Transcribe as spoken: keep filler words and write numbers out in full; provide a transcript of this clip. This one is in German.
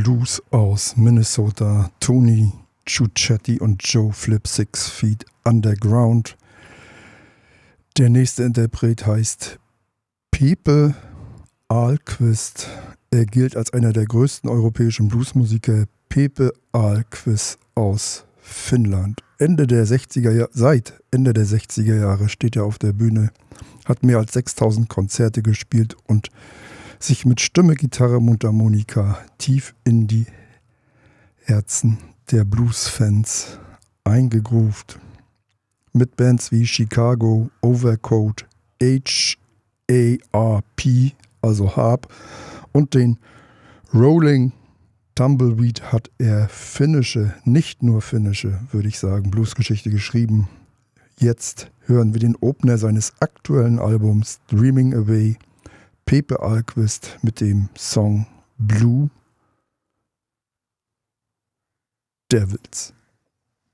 Blues aus Minnesota, Tony Ciuccetti und Joe Flip Six Feet Underground. Der nächste Interpret heißt Pepe Ahlqvist. Er gilt als einer der größten europäischen Bluesmusiker. Pepe Ahlqvist aus Finnland. Ende der sechziger Jahre, seit Ende der sechziger Jahre steht er auf der Bühne, hat mehr als sechstausend Konzerte gespielt und sich mit Stimme, Gitarre, Mundharmonika tief in die Herzen der Blues-Fans eingegroovt. Mit Bands wie Chicago, Overcoat, H A R P, also Harp, und den Rolling Tumbleweed hat er finnische, nicht nur finnische, würde ich sagen, Bluesgeschichte geschrieben. Jetzt hören wir den Opener seines aktuellen Albums Dreaming Away, Pepe Ahlqvist mit dem Song Blue Devils.